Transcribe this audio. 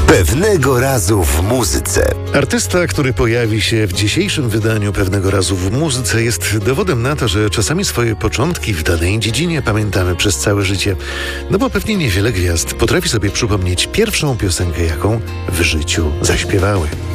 Pewnego razu w muzyce. Artysta, który pojawi się w dzisiejszym wydaniu Pewnego razu w muzyce, jest dowodem na to, że czasami swoje początki w danej dziedzinie pamiętamy przez całe życie. No bo pewnie niewiele gwiazd potrafi sobie przypomnieć pierwszą piosenkę, jaką w życiu zaśpiewały.